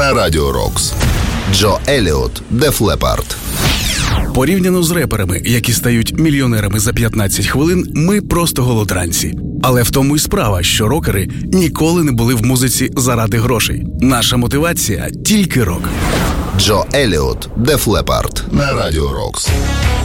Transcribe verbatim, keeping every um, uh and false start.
на Радіо Рокс. Джо Еліот, Def Leppard. Порівняно з реперами, які стають мільйонерами за п'ятнадцять хвилин, ми просто голодранці. Але в тому й справа, що рокери ніколи не були в музиці заради грошей. Наша мотивація – тільки рок. Джо Еліот, Def Leppard на Радіо Рокс.